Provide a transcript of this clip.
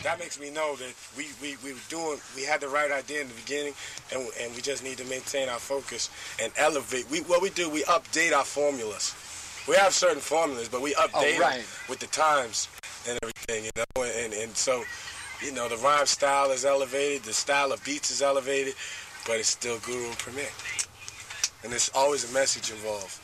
that makes me know that we had the right idea in the beginning, and we just need to maintain our focus and elevate. We update our formulas. We have certain formulas, but we update them with the times and everything, you know. And so, you know, the rhyme style is elevated, the style of beats is elevated, but it's still Guru and Premier. And there's always a message involved.